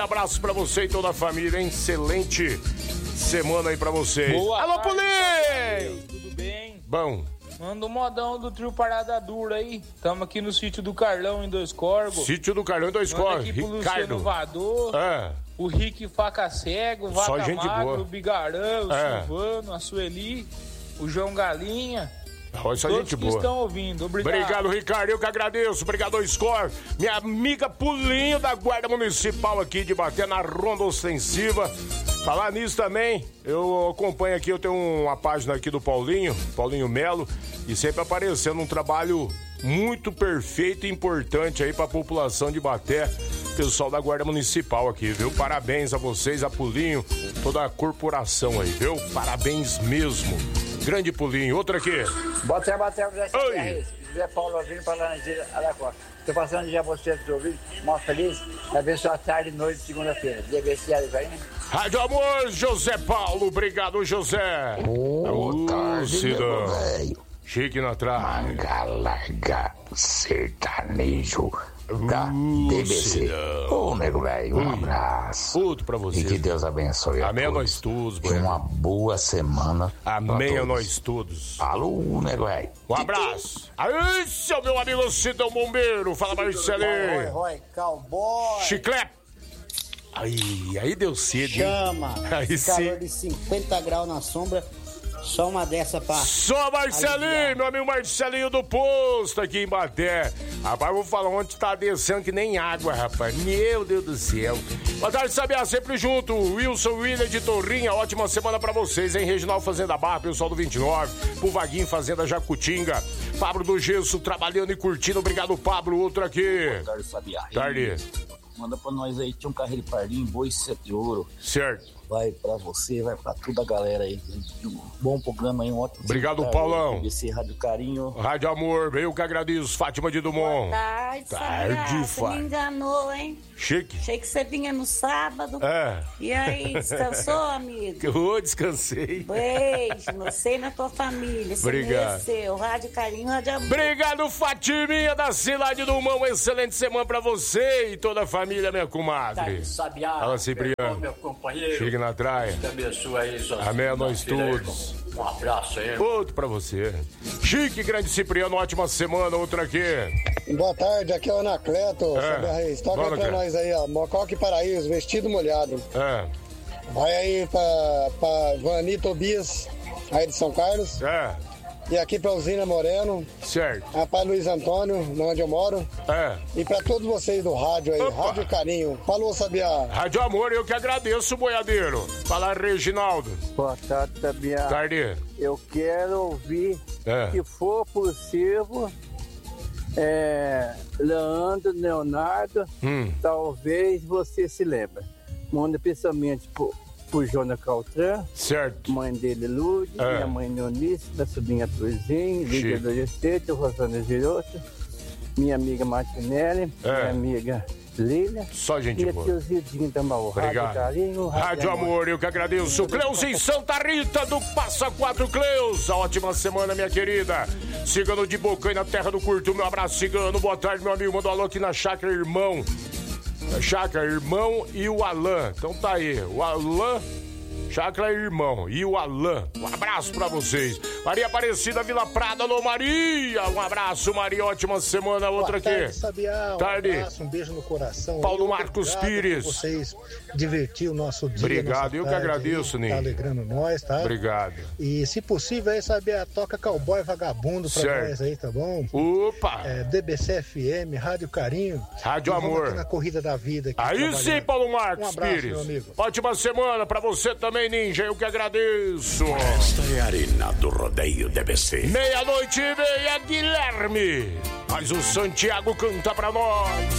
Abraço pra você e toda a família, hein? Excelente semana aí pra vocês. Boa Alô, tarde, Pulinho! tudo bem? Bom. Manda um modão do trio Parada Dura aí. Tamo aqui no sítio do Carlão, em Dois Corvos. Sítio do Carlão em Dois Manda Corvos. aqui pro Ricardo. Luciano Vador, O Rick Faca Cego, o Só Vaca gente Magro, boa. o Bigarão, o Silvano, a Sueli, o João Galinha. Olha só, Todos gente que boa. estão ouvindo. Obrigado, Ricardo. Eu que agradeço. Obrigado, Score. Minha amiga Pulinho da Guarda Municipal aqui de Ibaté, na Ronda Ostensiva. Falar nisso também, eu acompanho aqui, eu tenho uma página aqui do Paulinho Melo, e sempre aparecendo um trabalho muito perfeito e importante aí pra população de Ibaté, pessoal da Guarda Municipal aqui, viu? Parabéns a vocês, a Pulinho, toda a corporação aí, viu? Parabéns mesmo. Grande Pulinho. Outra aqui. Bota José Paulo ouvindo para Laranjeira, Araquara. Estou passando já vocês dos ouvidos, mó feliz, abençoe a tarde e noite de segunda-feira. DBC Araquara. Rádio Amor, José Paulo. Obrigado, José. Boa tarde, meu velho. Chique na trás. Manga larga, sertanejo da DBC. Ô, nego velho, um abraço. Outro pra você. E que Deus abençoe Amém a todos. nós todos, E uma boa semana. Amém a nós todos. Alô, nego velho. Um abraço. Aí, seu meu amigo Cidão Bombeiro. Fala, Marcelinho. Roy, cowboy. Chiclete. Aí deu sede. Chama. Aí calor sim. de 50 graus na sombra. Só uma dessa pra... Só Marcelinho, meu amigo Marcelinho do Posto aqui em Baté. Rapaz, vou falar, ontem tá descendo que nem água, rapaz. Meu Deus do céu. Boa tarde, Sabiá, sempre junto. Wilson William de Torrinha, ótima semana pra vocês, hein? Reginaldo Fazenda Barra, pessoal do 29. Pro Vaguinho, Fazenda Jacutinga. Pablo do Gesso, trabalhando e curtindo. Obrigado, Pablo. Outro aqui. Boa tarde, Sabiá. Tarde. Manda pra nós aí, tinha um carreiro pardinho, boi 7 ouro. Certo. Vai pra você, vai pra toda a galera aí. Um bom programa aí, um ótimo. Obrigado, Paulão. BBC Rádio Carinho. Rádio Amor, eu que agradeço. Fátima de Dumont. Boa tarde, Tarde, você me enganou, hein? Chique. Achei que você vinha no sábado. É. E aí, descansou, amigo? Eu descansei. Beijo, você e na tua família. Você Obrigado. mereceu. Rádio Carinho, Rádio Amor. Obrigado, Fatiminha da Cidade do Mão. Excelente semana pra você e toda a família, minha comadre. Sabiá. Fala, Cipriano. Meu companheiro. Chega na traia. Te abençoe aí, suas Amém a nós todos. Um abraço aí. Outro pra você. Chique, grande Cipriano, ótima semana. Outra aqui. Boa tarde, aqui é o Anacleto, Sabiá Reis. Toca aí pra nós aí, ó. Mococa e Paraíso, vestido molhado. Vai aí pra Vani Tobias, aí de São Carlos. E aqui pra Usina Moreno. Certo. Pra Luiz Antônio, onde eu moro. E pra todos vocês do rádio aí, Rádio Carinho. Falou, Sabiá. Rádio Amor, eu que agradeço, boiadeiro. Fala, Reginaldo. Boa tarde, Sabiá. Tarde. Eu quero ouvir, se for possível, Leandro, Leonardo, talvez você se lembre. Manda principalmente pro Jonas Caltran, certo. Mãe dele, Lúdia, minha mãe Neonice, minha sobrinha Turzinho, Lídia Adolescente, Rosana Giroto, minha amiga Martinelli, minha amiga Lília. Só gente e boa. E Zidinho da Maú. Obrigado. Rádio Amor, eu que agradeço. Cleus em Santa Rita do Passa Quatro, Cleus. Ótima semana, minha querida. Cigano de Bocanha, na terra do Curto. Meu abraço, Cigano. Boa tarde, meu amigo. Manda um alô aqui na Chácara Irmão. Chácara Irmão e o Alain. Então tá aí. O Alain, Chácara Irmão e o Alain. Um abraço pra vocês. Maria Aparecida, Vila Prada. Alô, Maria. Um abraço, Maria. Ótima semana. Outra Boa tarde, aqui. Sabiá. Tarde. Um abraço, um beijo no coração. Paulo Marcos Pires. Vocês divertir o nosso dia. Obrigado, eu que agradeço, Ninho. Tá alegrando nós, tá? Obrigado. E se possível aí, Sabiá, toca Cowboy Vagabundo pra Certo. nós aí, tá bom? Opa! DBC FM, Rádio Carinho. Rádio E vamos Amor. aqui na Corrida da Vida. Aqui, Aí trabalhando. sim, Paulo Marcos Um abraço, Pires. meu amigo. Ótima semana pra você também, Ninja. Eu que agradeço. Esta é a Arena do Rodeio DBC. 00:30, Guilherme. Mas o Santiago canta pra nós.